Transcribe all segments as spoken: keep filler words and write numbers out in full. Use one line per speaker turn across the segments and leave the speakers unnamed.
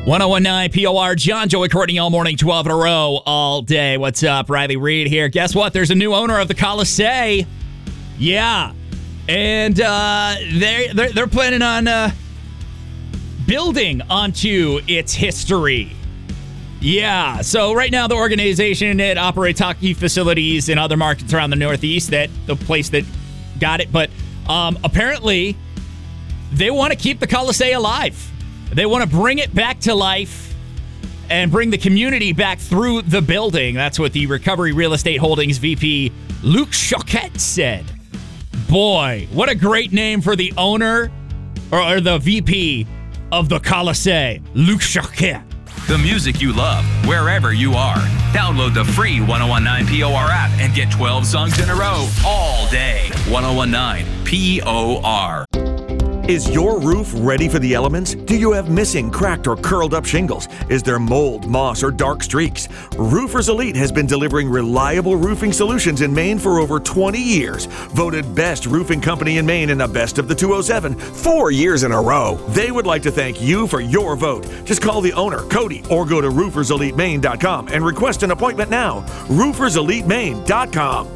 one oh one nine P O R, John, Joey, Courtney, all morning, twelve in a row, all day. What's up? Riley Reed here. Guess what? There's a new owner of the Colisee. Yeah. And uh, they're, they're, they're planning on uh, building onto its history. Yeah. So right now, the organization, it operates hockey facilities in other markets around the Northeast, that the place that got it. But um, apparently, they want to keep the Colisee alive. They want to bring it back to life and bring the community back through the building. That's what the Recovery Real Estate Holdings V P, Luc Choquette, said. Boy, what a great name for the owner or, or the V P of the Colisee, Luc Choquette.
The music you love, wherever you are. Download the free one oh one nine P O R app and get twelve songs in a row all day. one oh one nine P O R.
Is your roof ready for the elements? Do you have missing, cracked, or curled up shingles? Is there mold, moss, or dark streaks? Roofers Elite has been delivering reliable roofing solutions in Maine for over twenty years. Voted best roofing company in Maine in the best of the two oh seven, four years in a row. They would like to thank you for your vote. Just call the owner, Cody, or go to roofers elite maine dot com and request an appointment now. roofers elite maine dot com.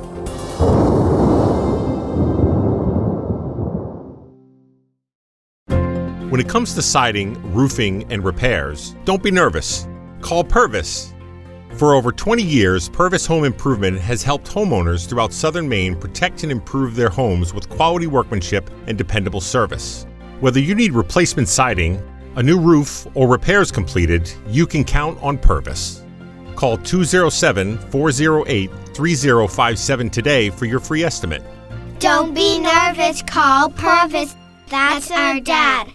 When it comes to siding, roofing, and repairs, don't be nervous. Call Purvis. For over twenty years, Purvis Home Improvement has helped homeowners throughout southern Maine protect and improve their homes with quality workmanship and dependable service. Whether you need replacement siding, a new roof, or repairs completed, you can count on Purvis. Call two oh seven, four oh eight, three oh five seven today for your free estimate.
Don't be nervous, call Purvis. That's our dad.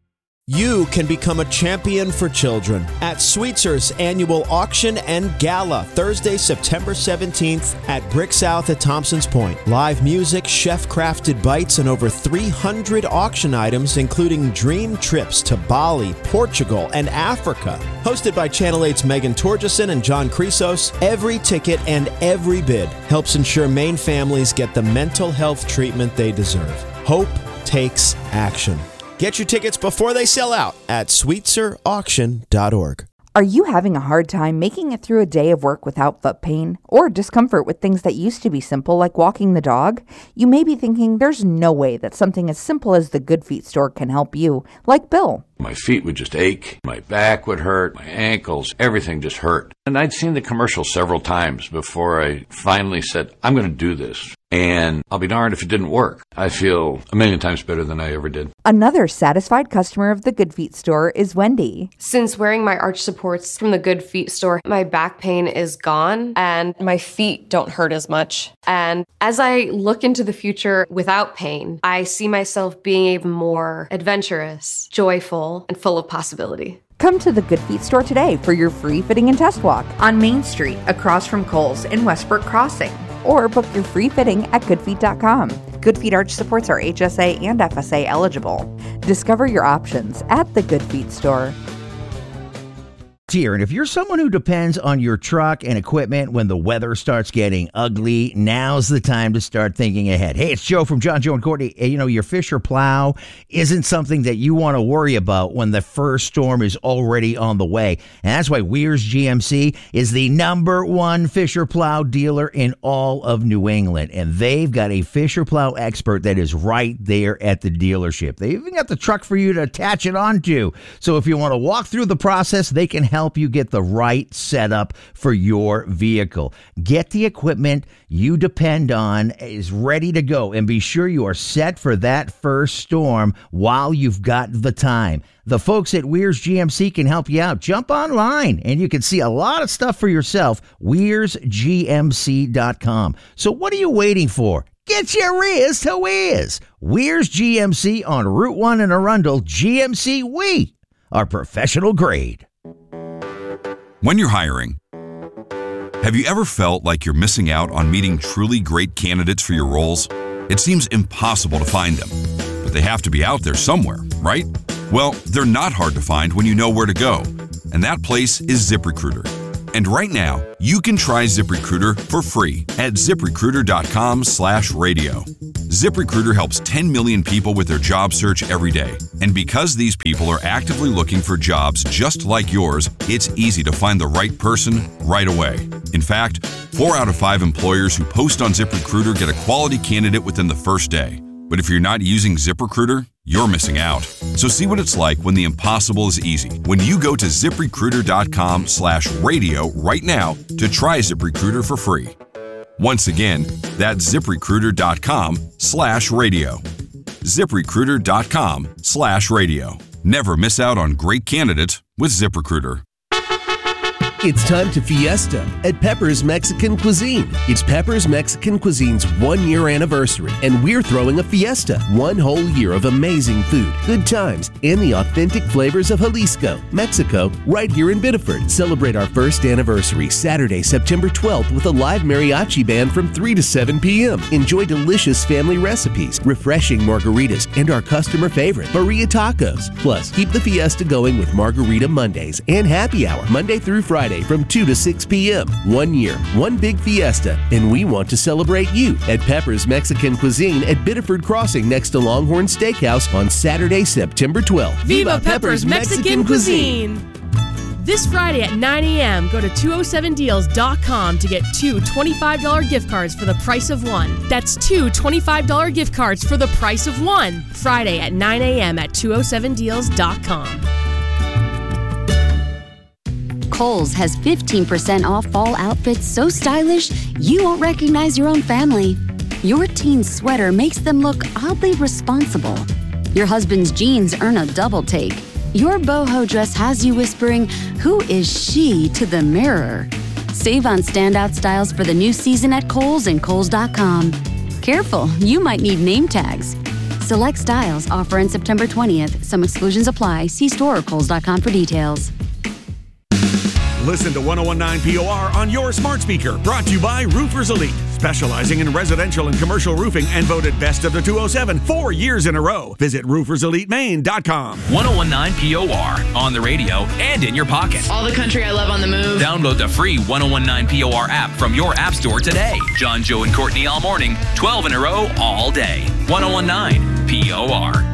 You can become a champion for children at Sweetzer's annual auction and gala, Thursday, September seventeenth at Brick South at Thompson's Point. Live music, chef-crafted bites, and over three hundred auction items, including dream trips to Bali, Portugal, and Africa. Hosted by Channel eight's Megan Torgeson and John Chrysos, every ticket and every bid helps ensure Maine families get the mental health treatment they deserve. Hope takes action. Get your tickets before they sell out at sweetser auction dot org.
Are you having a hard time making it through a day of work without foot pain or discomfort with things that used to be simple, like walking the dog? You may be thinking there's no way that something as simple as the Good Feet store can help you, like Bill.
My feet would just ache, my back would hurt, my ankles, everything just hurt. And I'd seen the commercial several times before I finally said, I'm going to do this. And I'll be darned if it didn't work. I feel a million times better than I ever did.
Another satisfied customer of the Good Feet store is Wendy.
Since wearing my arch supports from the Good Feet store, my back pain is gone and my feet don't hurt as much. And as I look into the future without pain, I see myself being even more adventurous, joyful, and full of possibility.
Come to the Good Feet store today for your free fitting and test walk on Main Street across from Kohl's in Westbrook Crossing. Or book your free fitting at good feet dot com. Good Feet arch supports are H S A and F S A eligible. Discover your options at the Good Feet store.
Here, and if you're someone who depends on your truck and equipment when the weather starts getting ugly, now's the time to start thinking ahead. Hey, it's Joe from John, Joe, and Courtney. You know, your Fisher plow isn't something that you want to worry about when the first storm is already on the way. And that's why Weir's G M C is the number one Fisher plow dealer in all of New England. And they've got a Fisher plow expert that is right there at the dealership. They even got the truck for you to attach it onto. So if you want to walk through the process, they can help help you get the right setup for your vehicle. Get the equipment you depend on is ready to go, and be sure you are set for that first storm while you've got the time. The folks at Weir's G M C can help you out. Jump online and you can see a lot of stuff for yourself. Weir's G M C dot com. So what are you waiting for? Get your ears to Weir's. Weir's G M C on Route one in Arundel. G M C, we are professional grade.
When you're hiring, have you ever felt like you're missing out on meeting truly great candidates for your roles? It seems impossible to find them, but they have to be out there somewhere, right? Well, they're not hard to find when you know where to go, and that place is ZipRecruiter. And right now, you can try ZipRecruiter for free at ZipRecruiter.com slash radio. ZipRecruiter helps ten million people with their job search every day, And because these people are actively looking for jobs just like yours, it's easy to find the right person right away. In fact, four out of five employers who post on ZipRecruiter get a quality candidate within the first day. But if you're not using ZipRecruiter, you're missing out. So see what it's like when the impossible is easy. When you go to ZipRecruiter.com slash radio right now to try ZipRecruiter for free. Once again, that's ZipRecruiter.com slash radio. ZipRecruiter.com slash radio. Never miss out on great candidates with ZipRecruiter.
It's time to fiesta at Pepper's Mexican Cuisine. It's Pepper's Mexican Cuisine's one-year anniversary, and we're throwing a fiesta. One whole year of amazing food, good times, and the authentic flavors of Jalisco, Mexico, right here in Biddeford. Celebrate our first anniversary Saturday, September twelfth with a live mariachi band from three to seven p.m. Enjoy delicious family recipes, refreshing margaritas, and our customer favorite, Barilla Tacos. Plus, keep the fiesta going with Margarita Mondays and Happy Hour Monday through Friday from two to six p.m. One year, one big fiesta, and we want to celebrate you at Pepper's Mexican Cuisine at Biddeford Crossing next to Longhorn Steakhouse on Saturday, September twelfth.
Viva Pepper's Mexican Cuisine! This Friday at nine a.m., go to two oh seven deals dot com to get two twenty-five dollars gift cards for the price of one. That's two twenty-five dollars gift cards for the price of one. Friday at nine a.m. at two oh seven deals dot com.
Kohl's has fifteen percent off fall outfits so stylish you won't recognize your own family. Your teen's sweater makes them look oddly responsible. Your husband's jeans earn a double take. Your boho dress has you whispering, "Who is she?" to the mirror. Save on standout styles for the new season at Kohl's and Kohl's dot com. Careful, you might need name tags. Select styles offer on September twentieth. Some exclusions apply. See store or Kohl's dot com for details.
Listen to one oh one point nine P O R on your smart speaker. Brought to you by Roofers Elite, specializing in residential and commercial roofing and voted best of the two oh seven four years in a row. Visit roofers elite maine dot com.
one oh one point nine P O R on the radio and in your pocket.
All the country I love on the move.
Download the free one oh one point nine P O R app from your app store today. John, Joe, and Courtney all morning, twelve in a row all day. one oh one point nine P O R.